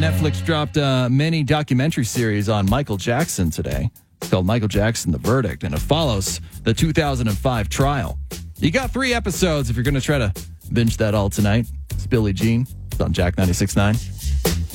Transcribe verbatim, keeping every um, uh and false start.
Netflix dropped a mini documentary series on Michael Jackson today. It's called Michael Jackson, The Verdict, and it follows the two thousand five trial. You got three episodes if you're going to try to binge that all tonight. It's Billie Jean. It's on Jack ninety-six point nine.